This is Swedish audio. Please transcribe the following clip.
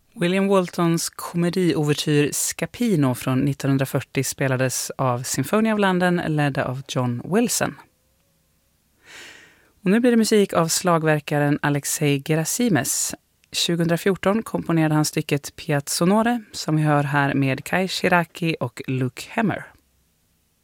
William Waltons komediouvertyr Scapino från 1940 spelades av Symphony of London ledda av John Wilson. Och nu blir det musik av slagverkaren Alexei Gerasimes. 2014 komponerade han stycket Piazzonore som vi hör här med Kai Shiraki och Luke Hemmer.